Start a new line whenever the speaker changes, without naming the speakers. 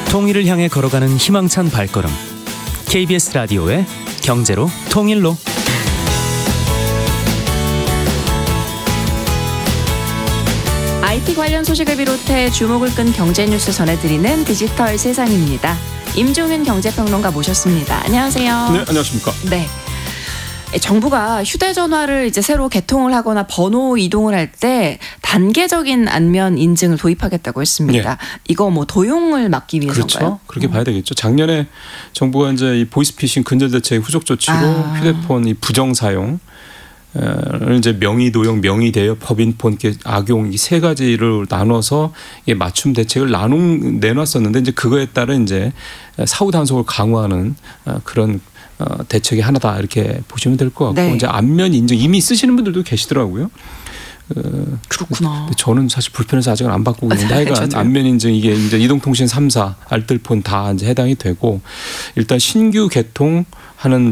통일을 향해 걸어가는 희망찬 발걸음. KBS 라디오의 경제로 통일로.
IT 관련 소식을 비롯해 주목을 끈 경제 뉴스 전해드리는 디지털 세상입니다. 임종윤 경제평론가 모셨습니다. 안녕하세요.
네, 안녕하십니까.
네. 정부가 휴대전화를 이제 새로 개통을 하거나 번호 이동을 할 때 단계적인 안면 인증을 도입하겠다고 했습니다. 이거 뭐 도용을 막기 위해서인가요?
그렇죠. 그렇게 봐야 되겠죠. 작년에 정부가 이제 이 보이스피싱 근절 대책 후속 조치로 휴대폰 이 부정 사용 이제 명의 도용, 명의 대여, 법인폰 악용 이 세 가지를 나눠서 맞춤 대책을 내놨었는데 이제 그거에 따른 이제 사후 단속을 강화하는 그런 대책이 하나다 이렇게 보시면 될 것 같고,
네.
이제 안면 인증 이미 쓰시는 분들도 계시더라고요.
그렇구나.
저는 사실 불편해서 아직은 안 바꾸고 있는데 하여간
저도요.
안면 인증 이게 이제 이동통신 3사, 알뜰폰 다 이제 해당이 되고, 일단 신규 개통하는